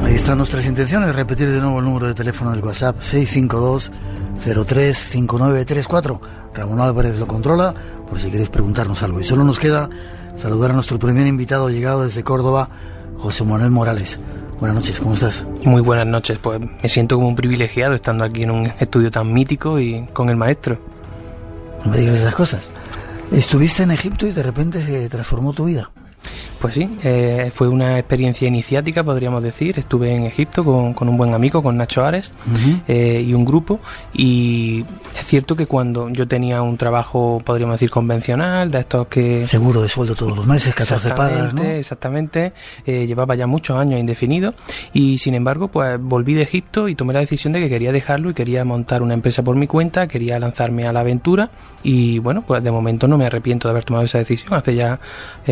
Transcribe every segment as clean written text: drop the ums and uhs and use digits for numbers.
Ahí están nuestras intenciones. Repetir de nuevo el número de teléfono del WhatsApp: 652-035934. Ramón Álvarez lo controla por si queréis preguntarnos algo. Y solo nos queda saludar a nuestro primer invitado llegado desde Córdoba, José Manuel Morales. Buenas noches, ¿cómo estás? Muy buenas noches, pues me siento como un privilegiado estando aquí en un estudio tan mítico y con el maestro. No me digas esas cosas. Estuviste en Egipto y de repente se transformó tu vida. Pues sí, fue una experiencia iniciática, podríamos decir. Estuve en Egipto con un buen amigo, con Nacho Ares, y un grupo, y es cierto que cuando yo tenía un trabajo, podríamos decir, convencional, de estos que... Seguro de sueldo todos los meses, 14 pagas, ¿no? Exactamente, llevaba ya muchos años indefinido, y sin embargo, pues volví de Egipto y tomé la decisión de que quería dejarlo y quería montar una empresa por mi cuenta, quería lanzarme a la aventura, y bueno, pues de momento no me arrepiento de haber tomado esa decisión. Hace ya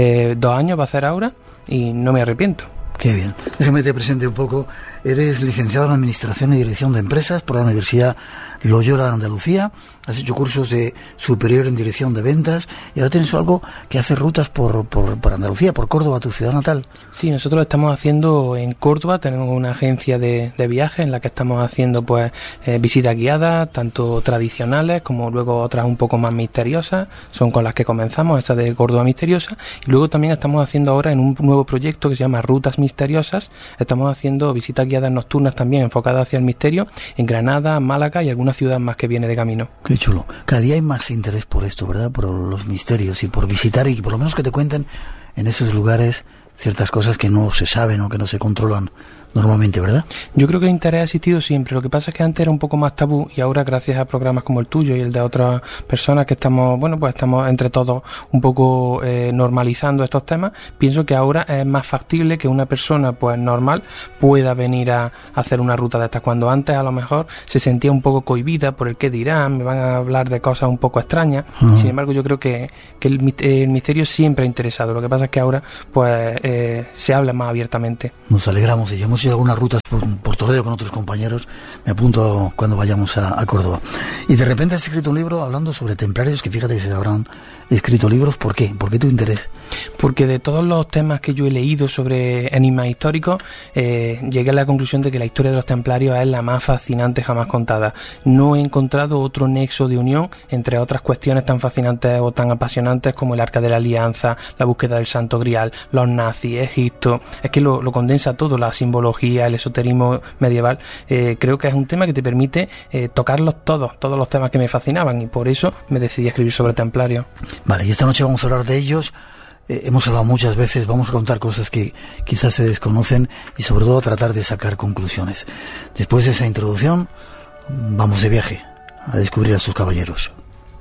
2 años va a hacer ahora y no me arrepiento. Qué bien. Déjame te presente un poco. Eres licenciado en Administración y Dirección de Empresas por la Universidad Loyola de Andalucía. Has hecho cursos de superior en Dirección de Ventas y ahora tienes algo que hace rutas por Andalucía, por Córdoba, tu ciudad natal. Sí, nosotros lo estamos haciendo en Córdoba. Tenemos una agencia de viajes en la que estamos haciendo pues visitas guiadas, tanto tradicionales como luego otras un poco más misteriosas. Son con las que comenzamos, esta de Córdoba Misteriosa. Y luego también estamos haciendo ahora en un nuevo proyecto que se llama Rutas Misteriosas. Estamos haciendo visitas guiadas nocturnas también enfocadas hacia el misterio en Granada, Málaga y alguna ciudad más que viene de camino. Qué chulo. Cada día hay más interés por esto, ¿verdad? Por los misterios y por visitar y por lo menos que te cuenten en esos lugares ciertas cosas que no se saben o que no se controlan normalmente, ¿verdad? Yo creo que el interés ha existido siempre. Lo que pasa es que antes era un poco más tabú y ahora, gracias a programas como el tuyo y el de otras personas que estamos, bueno, pues estamos entre todos un poco normalizando estos temas, pienso que ahora es más factible que una persona pues normal pueda venir a hacer una ruta de estas, cuando antes a lo mejor se sentía un poco cohibida por el qué dirán, me van a hablar de cosas un poco extrañas. Sin embargo, yo creo que el misterio siempre ha interesado. Lo que pasa es que ahora pues se habla más abiertamente. Nos alegramos y hemos hecho algunas rutas por Toledo con otros compañeros. Me apunto cuando vayamos a Córdoba. Y de repente has escrito un libro hablando sobre templarios, que fíjate que se habrán escrito libros. ¿Por qué? ¿Por qué tu interés? Porque de todos los temas que yo he leído sobre enigmas históricos, llegué a la conclusión de que la historia de los templarios es la más fascinante jamás contada. No he encontrado otro nexo de unión entre otras cuestiones tan fascinantes o tan apasionantes como el Arca de la Alianza, la búsqueda del Santo Grial, los nazis, Egipto. Es que lo condensa todo, la simbología, el esoterismo medieval. Creo que es un tema que te permite tocarlos todos los temas que me fascinaban, y por eso me decidí a escribir sobre templarios. Vale, y esta noche vamos a hablar de ellos. Hemos hablado muchas veces, vamos a contar cosas que quizás se desconocen y sobre todo a tratar de sacar conclusiones. Después de esa introducción, vamos de viaje a descubrir a sus caballeros.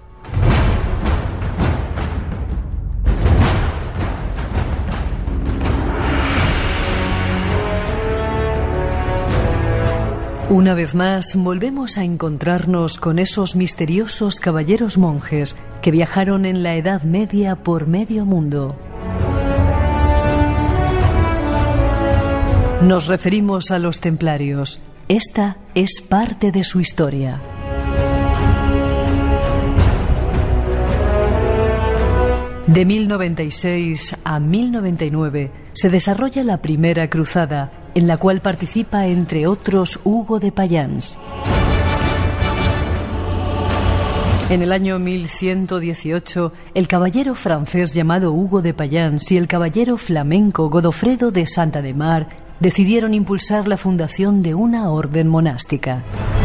Una vez más, volvemos a encontrarnos con esos misteriosos caballeros monjes que viajaron en la Edad Media por medio mundo. Nos referimos a los templarios. Esta es parte de su historia. De 1096 a 1099 se desarrolla la Primera Cruzada, en la cual participa entre otros Hugo de Payans. En el año 1118, el caballero francés llamado Hugo de Payans y el caballero flamenco Godofredo de Santa de Mar decidieron impulsar la fundación de una orden monástica.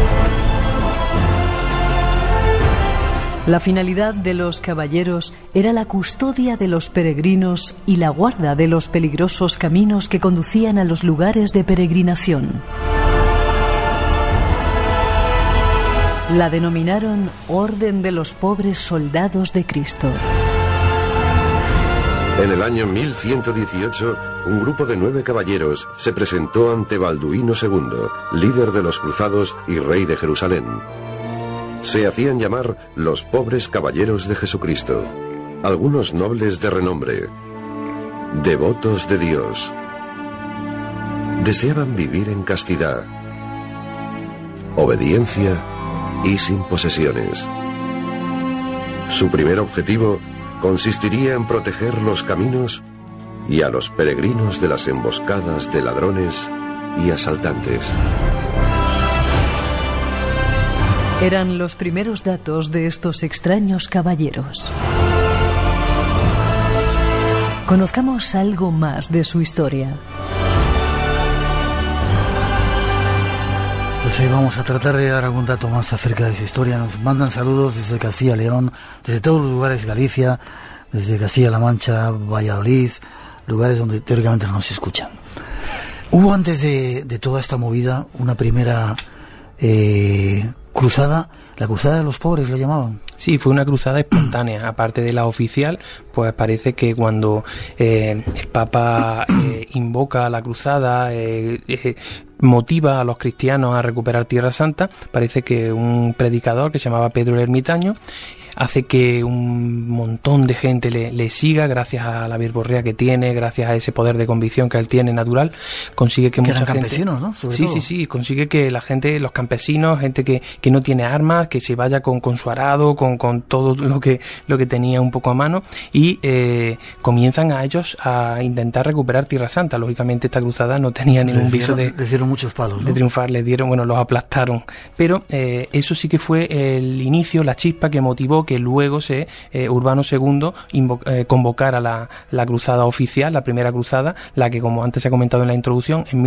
La finalidad de los caballeros era la custodia de los peregrinos y la guarda de los peligrosos caminos que conducían a los lugares de peregrinación. La denominaron Orden de los Pobres Soldados de Cristo. En el año 1118, un grupo de 9 caballeros se presentó ante Balduino II, líder de los cruzados y rey de Jerusalén. Se hacían llamar los pobres caballeros de Jesucristo, algunos nobles de renombre, devotos de Dios. Deseaban vivir en castidad, obediencia y sin posesiones. Su primer objetivo consistiría en proteger los caminos y a los peregrinos de las emboscadas de ladrones y asaltantes. Eran los primeros datos de estos extraños caballeros. Conozcamos algo más de su historia. Pues hoy vamos a tratar de dar algún dato más acerca de su historia. Nos mandan saludos desde Castilla y León, desde todos los lugares de Galicia, desde Castilla-La Mancha, Valladolid, lugares donde teóricamente no nos escuchan. Hubo antes de toda esta movida una primera cruzada, la cruzada de los pobres lo llamaban. Sí, fue una cruzada espontánea, aparte de la oficial, pues parece que cuando el Papa invoca la cruzada, motiva a los cristianos a recuperar Tierra Santa, parece que un predicador que se llamaba Pedro el Ermitaño hace que un montón de gente le siga, gracias a la verborrea que tiene, gracias a ese poder de convicción que él tiene natural, consigue que mucha gente... campesinos, ¿no? Sí, consigue que la gente, los campesinos, gente que no tiene armas, que se vaya con su arado, con todo lo que tenía un poco a mano, y comienzan a ellos a intentar recuperar Tierra Santa. Lógicamente esta cruzada no tenía ningún viso de... Les dieron muchos palos, ¿no? De triunfar, los aplastaron. Pero eso sí que fue el inicio, la chispa que motivó que luego Urbano II convocara la cruzada oficial, la primera cruzada, la que, como antes se ha comentado en la introducción, en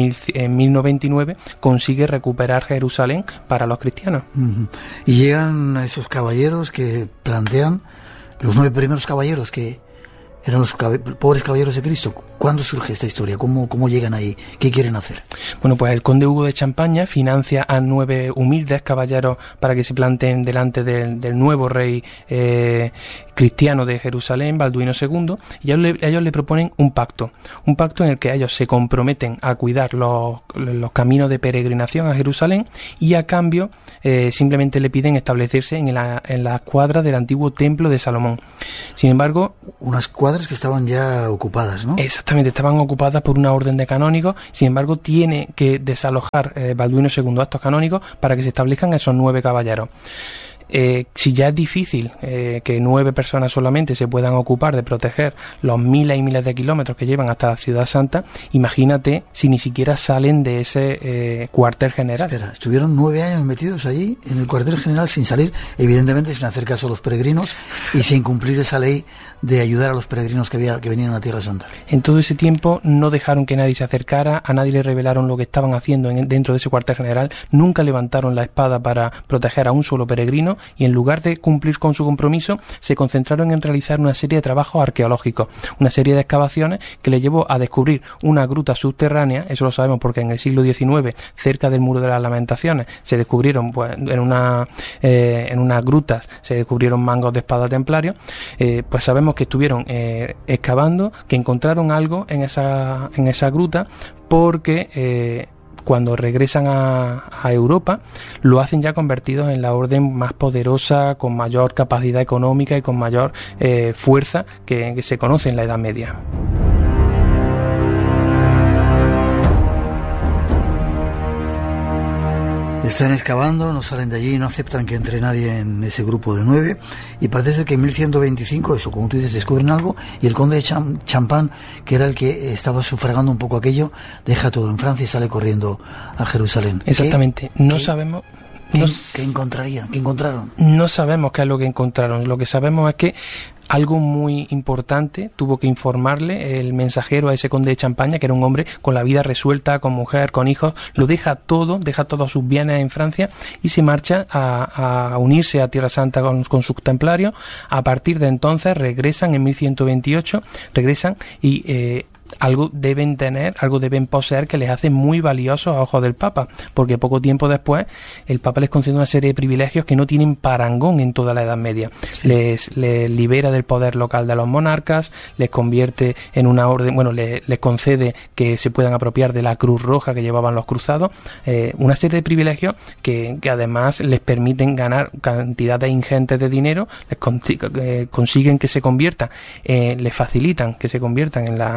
1099 consigue recuperar Jerusalén para los cristianos. Uh-huh. Y llegan esos caballeros que plantean, los 9 primeros caballeros que eran los pobres caballeros de Cristo. ¿Cuándo surge esta historia? ¿Cómo llegan ahí? ¿Qué quieren hacer? Bueno, pues el conde Hugo de Champaña financia a 9 humildes caballeros para que se planten delante del nuevo rey cristiano de Jerusalén, Balduino II, y ellos le proponen un pacto en el que ellos se comprometen a cuidar los caminos de peregrinación a Jerusalén, y a cambio simplemente le piden establecerse en las cuadras del antiguo templo de Salomón. Sin embargo, unas cuadras que estaban ya ocupadas, ¿no? Exactamente, estaban ocupadas por una orden de canónigos. Sin embargo, tiene que desalojar Balduino II a estos canónigos para que se establezcan esos 9 caballeros. Si ya es difícil que 9 personas solamente se puedan ocupar de proteger los miles y miles de kilómetros que llevan hasta la Ciudad Santa, imagínate si ni siquiera salen de ese cuartel general. Espera, estuvieron 9 años metidos allí en el cuartel general sin salir, evidentemente sin hacer caso a los peregrinos y sin cumplir esa ley de ayudar a los peregrinos que venían a Tierra Santa. En todo ese tiempo no dejaron que nadie se acercara, a nadie le revelaron lo que estaban haciendo dentro de ese cuartel general, nunca levantaron la espada para proteger a un solo peregrino, y en lugar de cumplir con su compromiso se concentraron en realizar una serie de trabajos arqueológicos, una serie de excavaciones que les llevó a descubrir una gruta subterránea. Eso lo sabemos porque en el siglo XIX, cerca del Muro de las Lamentaciones, se descubrieron en unas grutas se descubrieron mangos de espada templario. Pues sabemos que estuvieron excavando, que encontraron algo en esa gruta, porque cuando regresan a Europa lo hacen ya convertidos en la orden más poderosa, con mayor capacidad económica y con mayor fuerza que se conoce en la Edad Media. Están excavando, no salen de allí, no aceptan que entre nadie en ese grupo de 9, y parece ser que en 1125, eso, como tú dices, descubren algo, y el conde de Champagne, que era el que estaba sufragando un poco aquello, deja todo en Francia y sale corriendo a Jerusalén. Exactamente. Sabemos... ¿Qué encontrarían? ¿Qué encontraron? No sabemos qué es lo que encontraron. Lo que sabemos es que algo muy importante tuvo que informarle el mensajero a ese conde de Champaña, que era un hombre con la vida resuelta, con mujer, con hijos. Lo deja todos sus bienes en Francia y se marcha a unirse a Tierra Santa con sus templarios. A partir de entonces regresan en 1128, y algo deben poseer que les hace muy valiosos a ojos del Papa, porque poco tiempo después el Papa les concede una serie de privilegios que no tienen parangón en toda la Edad Media. Sí. Les libera del poder local de los monarcas, les convierte en una orden, les concede que se puedan apropiar de la cruz roja que llevaban los cruzados, una serie de privilegios que además les permiten ganar cantidades ingentes de dinero, les consiguen que se conviertan, les facilitan que se conviertan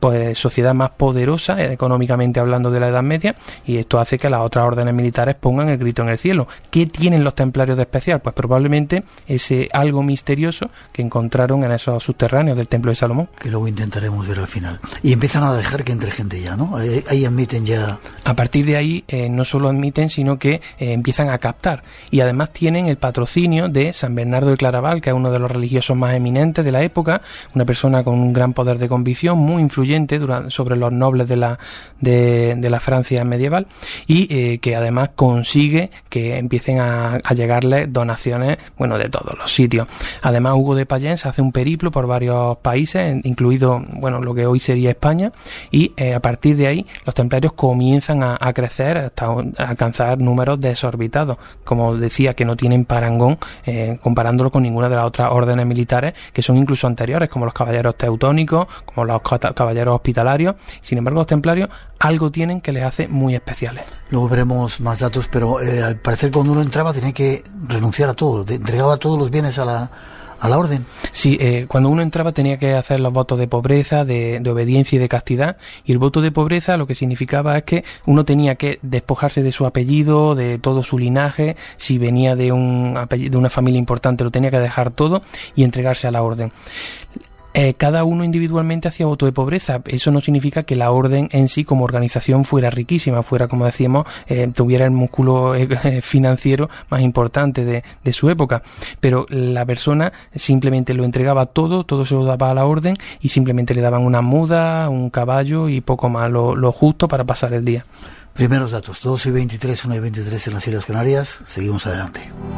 pues sociedad más poderosa económicamente hablando de la Edad Media, y esto hace que las otras órdenes militares pongan el grito en el cielo. ¿Qué tienen los templarios de especial? Pues probablemente ese algo misterioso que encontraron en esos subterráneos del Templo de Salomón. Que luego intentaremos ver al final. Y empiezan a dejar que entre gente ya, ¿no? Ahí admiten ya... A partir de ahí no solo admiten, sino que empiezan a captar. Y además tienen el patrocinio de San Bernardo de Claraval, que es uno de los religiosos más eminentes de la época, una persona con un gran poder de convicción, muy influyente sobre los nobles de la Francia medieval, y que además consigue que empiecen a llegarles donaciones, bueno, de todos los sitios. Además, Hugo de Payens hace un periplo por varios países, incluido, bueno, lo que hoy sería España, y a partir de ahí los templarios comienzan a crecer hasta alcanzar números desorbitados, como decía, que no tienen parangón comparándolo con ninguna de las otras órdenes militares que son incluso anteriores, como los caballeros teutónicos, como los caballeros hospitalarios. Sin embargo, los templarios algo tienen que les hace muy especiales. Luego veremos más datos, pero al parecer cuando uno entraba tenía que renunciar a todo, entregaba todos los bienes a la orden. Sí, cuando uno entraba tenía que hacer los votos de pobreza, de obediencia y de castidad, y el voto de pobreza lo que significaba es que uno tenía que despojarse de su apellido, de todo su linaje, si venía de una familia importante lo tenía que dejar todo y entregarse a la orden. Cada uno individualmente hacía voto de pobreza. Eso no significa que la orden en sí como organización fuera riquísima, fuera, como decíamos, tuviera el músculo financiero más importante de su época, pero la persona simplemente lo entregaba todo se lo daba a la orden, y simplemente le daban una muda, un caballo y poco más, lo justo para pasar el día. Primeros datos, 2:23, 1:23 en las Islas Canarias. Seguimos adelante.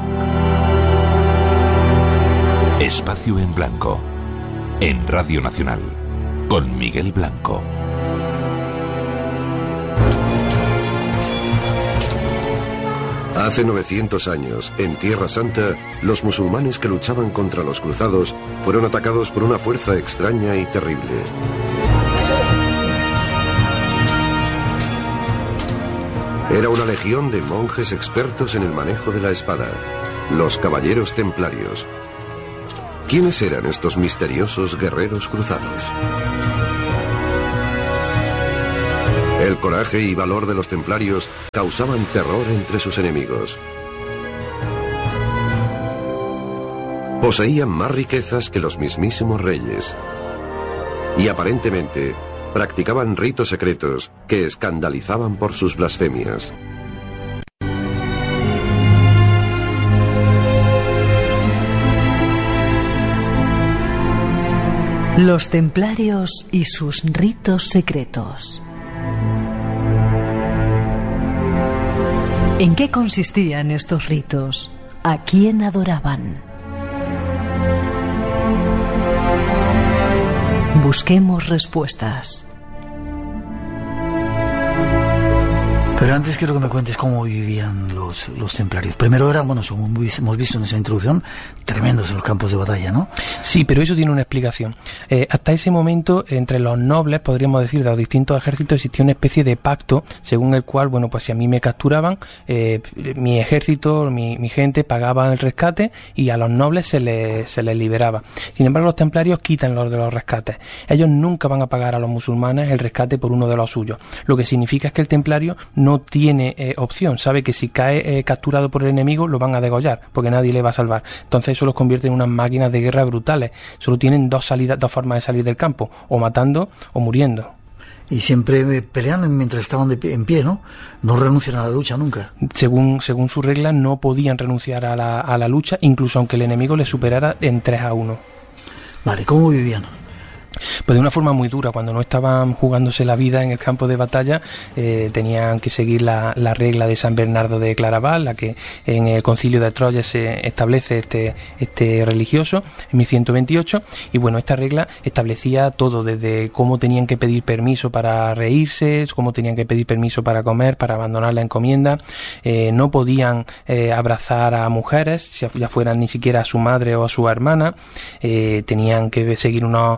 Espacio en Blanco, en Radio Nacional, con Miguel Blanco. Hace 900 años, en Tierra Santa, los musulmanes que luchaban contra los cruzados fueron atacados por una fuerza extraña y terrible. Era una legión de monjes expertos en el manejo de la espada, los Caballeros Templarios. ¿Quiénes eran estos misteriosos guerreros cruzados? El coraje y valor de los templarios causaban terror entre sus enemigos. Poseían más riquezas que los mismísimos reyes. Y aparentemente practicaban ritos secretos que escandalizaban por sus blasfemias. Los templarios y sus ritos secretos. ¿En qué consistían estos ritos? ¿A quién adoraban? Busquemos respuestas. Pero antes quiero que me cuentes cómo vivían los templarios. Primero eran, bueno, como hemos visto en esa introducción, tremendos en los campos de batalla, ¿no? Sí, pero eso tiene una explicación. Hasta ese momento, entre los nobles, podríamos decir, de los distintos ejércitos, existía una especie de pacto, según el cual, bueno, pues si a mí me capturaban, mi ejército, mi gente pagaba el rescate y a los nobles se les liberaba. Sin embargo, los templarios quitan los de los rescates. Ellos nunca van a pagar a los musulmanes el rescate por uno de los suyos. Lo que significa es que el templario no tiene opción, sabe que si cae capturado por el enemigo lo van a degollar, porque nadie le va a salvar. Entonces eso los convierte en unas máquinas de guerra brutales. Solo tienen dos formas de salir del campo, o matando o muriendo. Y siempre pelean mientras estaban en pie, ¿no? No renuncian a la lucha nunca. Según sus reglas no podían renunciar a la lucha, incluso aunque el enemigo les superara en 3-1. Vale, ¿cómo vivían? Pues de una forma muy dura. Cuando no estaban jugándose la vida en el campo de batalla, tenían que seguir la regla de San Bernardo de Claraval, la que en el Concilio de Troyes se establece este religioso en 1128. Y bueno, esta regla establecía todo, desde cómo tenían que pedir permiso para reírse, cómo tenían que pedir permiso para comer, para abandonar la encomienda. No podían abrazar a mujeres, ya fueran ni siquiera a su madre o a su hermana. Tenían que seguir unos preceptos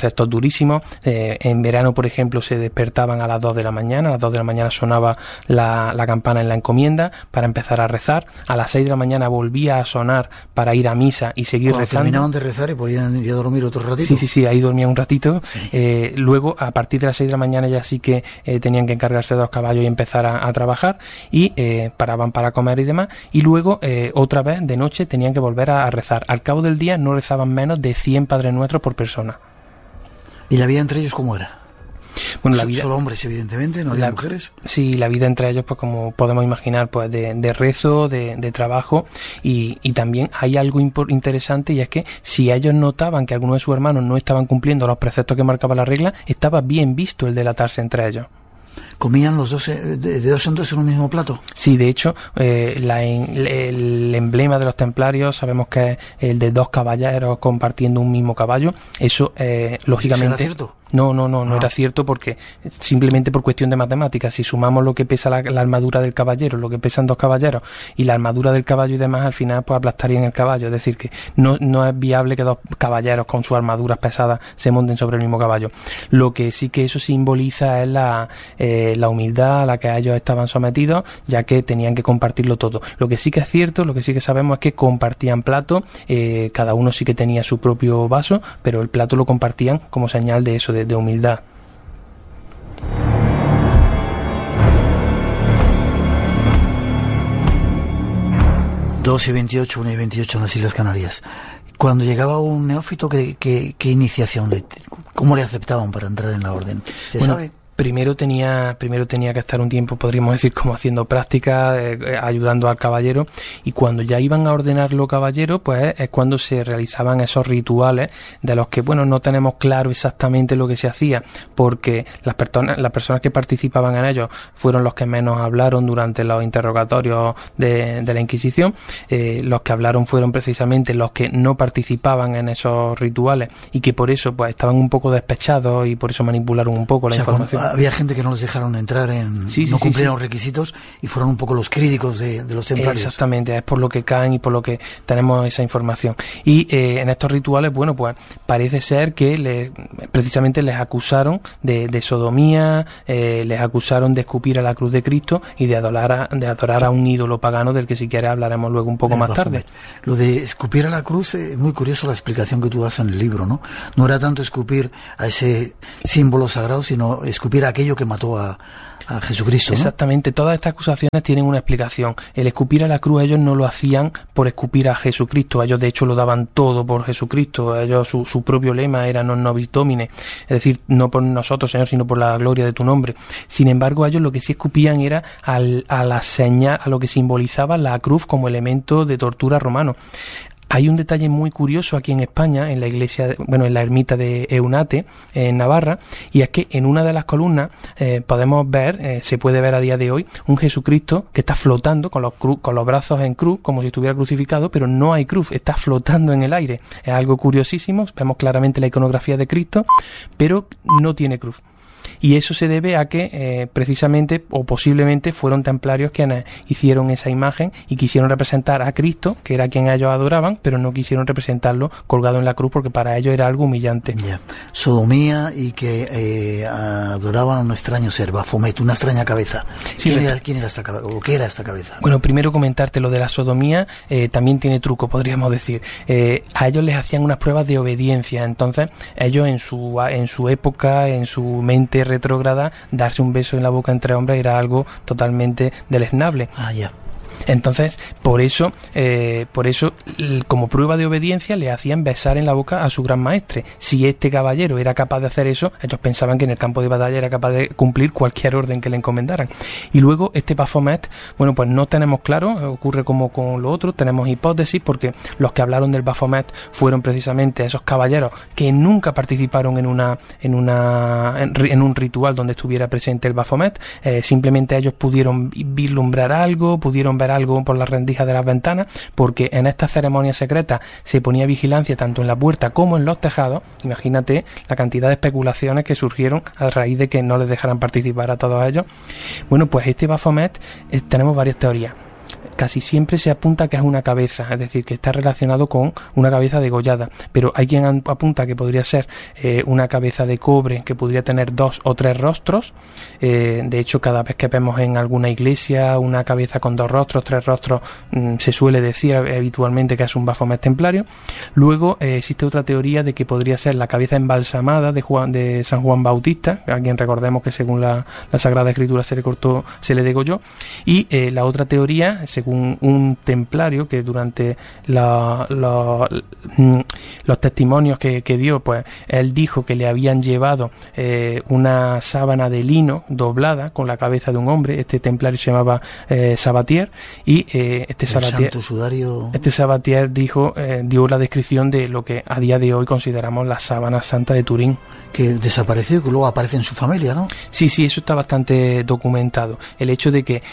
preceptos durísimos. En verano, por ejemplo, se despertaban a las 2 de la mañana. A las 2 de la mañana sonaba la campana en la encomienda para empezar a rezar. A las 6 de la mañana volvía a sonar para ir a misa y seguir rezando. Terminaban de rezar y podían ir a dormir otro ratito. Sí, ahí dormían un ratito. Sí. Luego, a partir de las 6 de la mañana ya sí que tenían que encargarse de los caballos y empezar a trabajar, y paraban para comer y demás, y luego otra vez de noche tenían que volver a rezar. Al cabo del día no rezaban menos de 100 Padres Nuestros por persona. ¿Y la vida entre ellos cómo era? Bueno, la vida, solo hombres, evidentemente, no había mujeres. Sí, la vida entre ellos, pues como podemos imaginar, pues de rezo, de trabajo, y también hay algo interesante, y es que si ellos notaban que algunos de sus hermanos no estaban cumpliendo los preceptos que marcaba la regla, estaba bien visto el delatarse entre ellos. ¿Comían los dos de dos en dos en un mismo plato? Sí, de hecho, el emblema de los templarios sabemos que es el de dos caballeros compartiendo un mismo caballo. Eso, lógicamente... ¿Era cierto? No era cierto, porque simplemente por cuestión de matemáticas, si sumamos lo que pesa la armadura del caballero, lo que pesan dos caballeros, y la armadura del caballo y demás, al final pues aplastarían el caballo. Es decir, que no es viable que dos caballeros con sus armaduras pesadas se monten sobre el mismo caballo. Lo que sí que eso simboliza es la humildad a la que ellos estaban sometidos, ya que tenían que compartirlo todo. Lo que sí que es cierto, lo que sí que sabemos es que compartían plato, cada uno sí que tenía su propio vaso, pero el plato lo compartían como señal de eso, de humildad. Dos y 28, 1 y 28 en las Islas Canarias. Cuando llegaba un neófito, ¿qué iniciación cómo le aceptaban para entrar en la orden? ¿Se sabe? Primero tenía que estar un tiempo, podríamos decir, como haciendo práctica, ayudando al caballero, y cuando ya iban a ordenarlo caballero, pues es cuando se realizaban esos rituales de los que, bueno, no tenemos claro exactamente lo que se hacía, porque las personas que participaban en ellos fueron los que menos hablaron durante los interrogatorios de la Inquisición. Los que hablaron fueron precisamente los que no participaban en esos rituales y que por eso pues estaban un poco despechados y por eso manipularon un poco la información. Había gente que no les dejaron entrar, no cumplieron los requisitos, y fueron un poco los críticos de los templarios. Exactamente, es por lo que caen y por lo que tenemos esa información. Y en estos rituales, bueno, pues parece ser que precisamente les acusaron de sodomía, les acusaron de escupir a la cruz de Cristo y de adorar a un ídolo pagano, del que si quieres hablaremos luego un poco más tarde. Lo de escupir a la cruz, es muy curioso la explicación que tú das en el libro, ¿no? No era tanto escupir a ese símbolo sagrado, sino escupir a aquello que mató a Jesucristo, ¿no? Exactamente, todas estas acusaciones tienen una explicación. El escupir a la cruz, ellos no lo hacían por escupir a Jesucristo, ellos de hecho lo daban todo por Jesucristo. Ellos, su propio lema era non nobis domine, es decir, no por nosotros, Señor, sino por la gloria de tu nombre. Sin embargo, ellos lo que sí escupían era a la señal, a lo que simbolizaba la cruz como elemento de tortura romano. Hay un detalle muy curioso aquí en España, en la iglesia, en la ermita de Eunate, en Navarra, y es que en una de las columnas podemos ver, se puede ver a día de hoy, un Jesucristo que está flotando con los brazos en cruz, como si estuviera crucificado, pero no hay cruz, está flotando en el aire. Es algo curiosísimo, vemos claramente la iconografía de Cristo, pero no tiene cruz. Y eso se debe a que precisamente o posiblemente fueron templarios quienes hicieron esa imagen y quisieron representar a Cristo, que era quien ellos adoraban, pero no quisieron representarlo colgado en la cruz porque para ellos era algo humillante. Yeah. Sodomía, y que adoraban a un extraño ser, Baphomet, una extraña cabeza. Sí, ¿Quién era esta cabeza? ¿O qué era esta cabeza? Bueno, primero comentarte lo de la sodomía, también tiene truco, podríamos decir. A ellos les hacían unas pruebas de obediencia, entonces ellos en su época, en su mente retrógrada, darse un beso en la boca entre hombres era algo totalmente deleznable. Ya. Entonces, por eso, como prueba de obediencia, le hacían besar en la boca a su gran maestre. Si este caballero era capaz de hacer eso, ellos pensaban que en el campo de batalla era capaz de cumplir cualquier orden que le encomendaran. Y luego, este Baphomet, bueno, pues no tenemos claro, ocurre como con lo otro, tenemos hipótesis, porque los que hablaron del Baphomet fueron precisamente esos caballeros que nunca participaron en un ritual donde estuviera presente el Baphomet. Simplemente ellos pudieron vislumbrar algo, pudieron ver algo por las rendijas de las ventanas, porque en estas ceremonias secretas se ponía vigilancia tanto en la puerta como en los tejados. Imagínate la cantidad de especulaciones que surgieron a raíz de que no les dejaran participar a todos ellos. Bueno, pues este Baphomet, tenemos varias teorías. casi siempre se apunta que es una cabeza, es decir, que está relacionado con una cabeza degollada, pero hay quien apunta que podría ser una cabeza de cobre que podría tener 2 o 3 rostros. De hecho, cada vez que vemos en alguna iglesia una cabeza con 2 rostros, 3 rostros, se suele decir habitualmente que es un Baphomet templario. Luego existe otra teoría de que podría ser la cabeza embalsamada de San Juan Bautista, a quien recordemos que según la Sagrada Escritura se le degolló. Y la otra teoría, según un templario que durante los testimonios que dio, pues él dijo que le habían llevado una sábana de lino doblada con la cabeza de un hombre. Este templario se llamaba Sabatier, y este Sabatier dio la descripción de lo que a día de hoy consideramos la sábana santa de Turín. Que desapareció y que luego aparece en su familia, ¿no? Sí, eso está bastante documentado. El hecho de que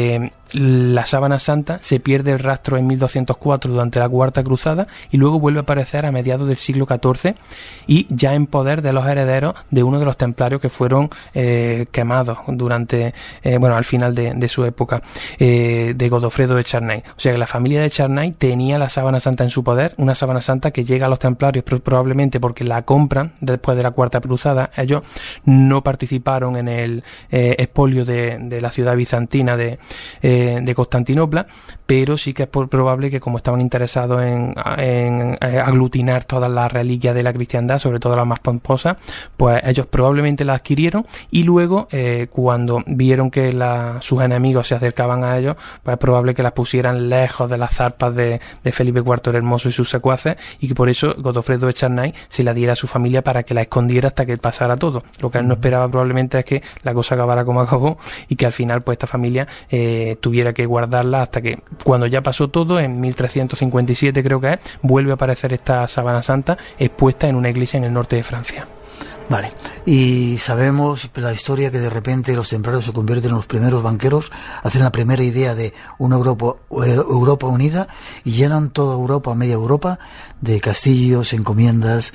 la sábana santa se pierde el rastro en 1204 durante la Cuarta Cruzada y luego vuelve a aparecer a mediados del siglo XIV y ya en poder de los herederos de uno de los templarios que fueron quemados durante al final de su época, de Godofredo de Charnay. O sea que la familia de Charnay tenía la sábana santa en su poder, una sábana santa que llega a los templarios probablemente porque la compran después de la Cuarta Cruzada. Ellos no participaron en el expolio de la ciudad bizantina de Constantinopla, pero sí que es probable que, como estaban interesados en aglutinar todas las reliquias de la cristiandad, sobre todo las más pomposas, pues ellos probablemente las adquirieron y luego cuando vieron que sus enemigos se acercaban a ellos, pues es probable que las pusieran lejos de las zarpas de Felipe IV el Hermoso y sus secuaces, y que por eso Godofredo de Charnay se la diera a su familia para que la escondiera hasta que pasara todo. Lo que él no esperaba probablemente es que la cosa acabara como acabó y que al final pues esta familia tuviera que guardarla hasta que, cuando ya pasó todo, en 1357 creo que es, vuelve a aparecer esta sábana santa expuesta en una iglesia en el norte de Francia. Vale, y sabemos la historia que de repente los templarios se convierten en los primeros banqueros, hacen la primera idea de una Europa unida y llenan toda Europa, media Europa, de castillos, encomiendas.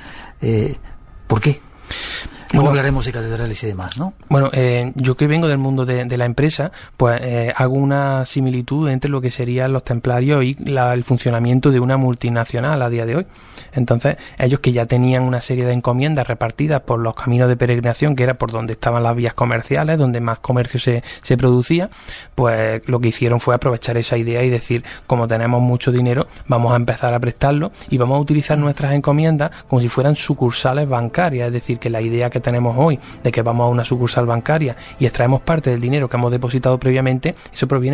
¿Por qué? Luego hablaremos de catedrales y demás, ¿no? Bueno, yo que vengo del mundo de la empresa, pues hago una similitud entre lo que serían los templarios y el funcionamiento de una multinacional a día de hoy. Entonces, ellos que ya tenían una serie de encomiendas repartidas por los caminos de peregrinación, que era por donde estaban las vías comerciales, donde más comercio se producía, pues lo que hicieron fue aprovechar esa idea y decir, como tenemos mucho dinero, vamos a empezar a prestarlo y vamos a utilizar nuestras encomiendas como si fueran sucursales bancarias. Es decir, que la idea que tenemos hoy de que vamos a una sucursal bancaria y extraemos parte del dinero que hemos depositado previamente, eso proviene